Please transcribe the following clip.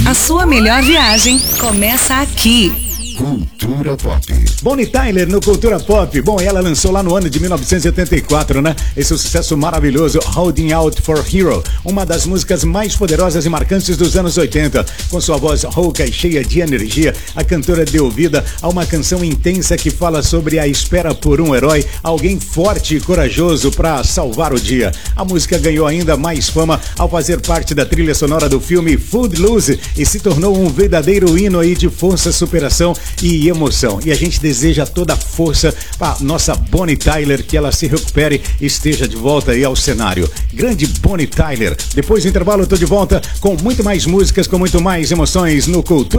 A sua melhor viagem começa aqui. Cultura Pop. Bonnie Tyler no Cultura Pop. Bom, ela lançou lá no ano de 1984, né? Esse sucesso maravilhoso, Holding Out for Hero, uma das músicas mais poderosas e marcantes dos anos 80. Com sua voz rouca e cheia de energia, a cantora deu vida a uma canção intensa que fala sobre a espera por um herói, alguém forte e corajoso para salvar o dia. A música ganhou ainda mais fama ao fazer parte da trilha sonora do filme Footloose e se tornou um verdadeiro hino aí de força, superação e emoção. E a gente deseja toda a força para nossa Bonnie Tyler, que ela se recupere e esteja de volta aí ao cenário. Grande Bonnie Tyler. Depois do intervalo eu tô de volta com muito mais músicas, com muito mais emoções no Cultura.